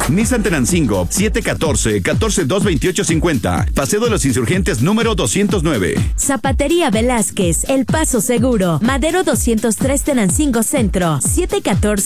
Nissan Tenancingo, 714-142-2850. Paseo de los Insurgentes número 209. Zapatería Velázquez, El Paso Seguro, Madero 203 Tenancingo Centro, 714